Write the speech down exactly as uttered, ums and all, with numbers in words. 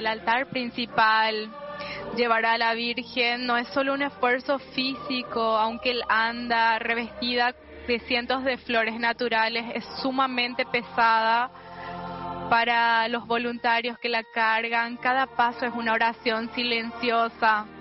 El altar principal, llevar a la Virgen, no es solo un esfuerzo físico, aunque él anda revestida de cientos de flores naturales, es sumamente pesada para los voluntarios que la cargan. Cada paso es una oración silenciosa.